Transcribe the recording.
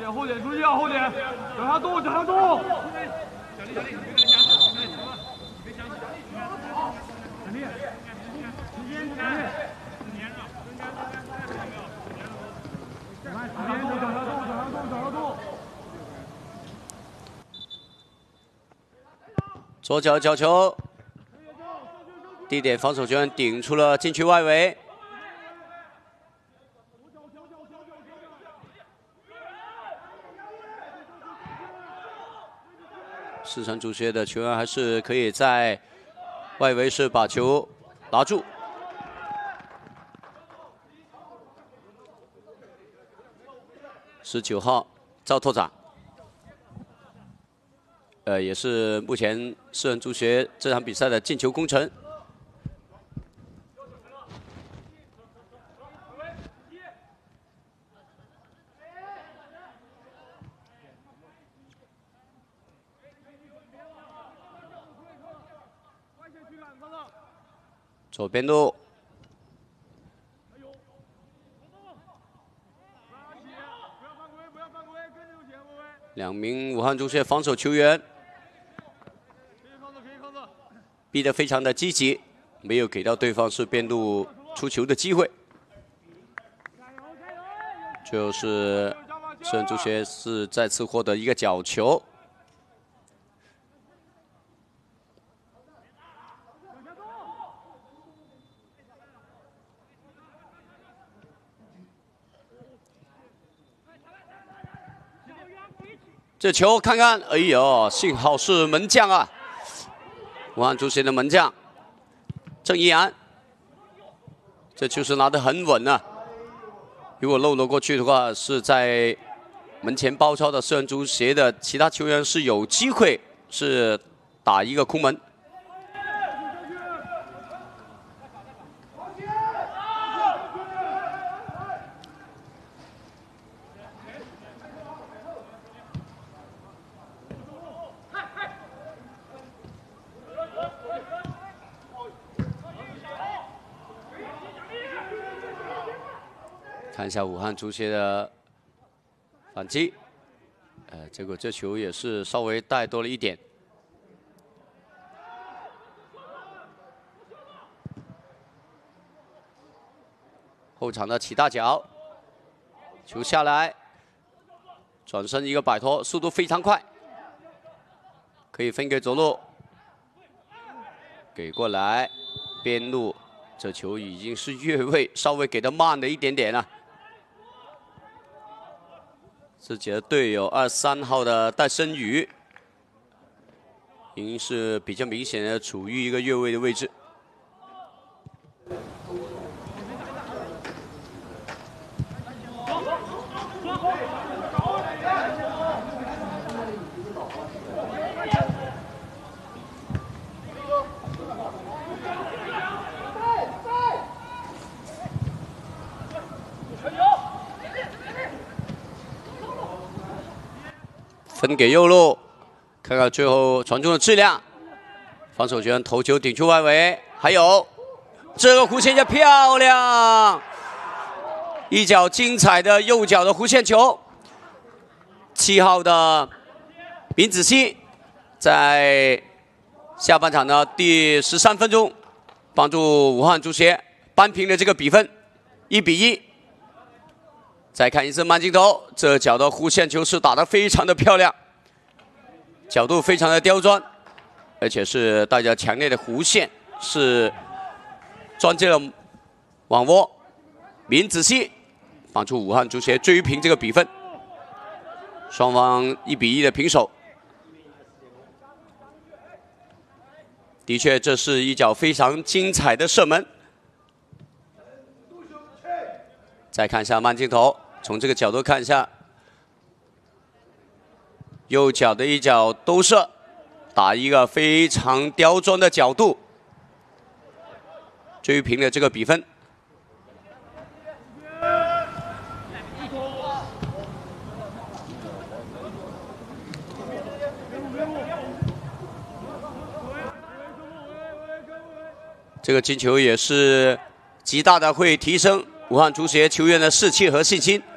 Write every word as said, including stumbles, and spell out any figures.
点后点，注意啊后点，脚下动脚下动。小丽小丽，别想死，别想死，小丽，时间时间，黏着，时间就脚下动脚下动脚下动。 左脚角球，地点防守权顶出了禁区外围。 四川足协的球员还是可以在外围是把球拿住。十九号赵拓展，呃，也是目前四川足协这场比赛的进球功臣。 左边路，两名武汉足协防守球员逼得非常的积极，没有给到对方是边路出球的机会。就是四川足协是再次获得一个角球。 这球看看，哎呦，幸好是门将啊！武汉足协的门将郑一安，这球是拿得很稳啊。如果漏了过去的话，是在门前包抄的四川足协的其他球员是有机会是打一个空门。 看一下武汉足协的反击，呃，结果这球也是稍微带多了一点。后场的起大脚，球下来，转身一个摆脱，速度非常快，可以分给左路，给过来，边路，这球已经是越位，稍微给的慢了一点点了。 自己的队友二三号的戴申宇，已经是比较明显的处于一个越位的位置。分给右路，看看最后传中的质量。防守权头球顶出外围，还有这个弧线球漂亮，一脚精彩的右脚的弧线球。七号的闵子熙在下半场的第十三分钟，帮助武汉足协扳平了这个比分，一比一。 再看一次慢镜头，这脚的弧线球是打得非常的漂亮，角度非常的刁钻，而且是带着强烈的弧线，是钻进了网窝。闵子熙帮助武汉足协追平这个比分，双方一比一的平手。的确，这是一脚非常精彩的射门。 再看一下慢镜头，从这个角度看一下，右脚的一脚兜射，打一个非常刁钻的角度，追平了这个比分。这个进球也是极大的会提升武汉足协球员的士气和信心。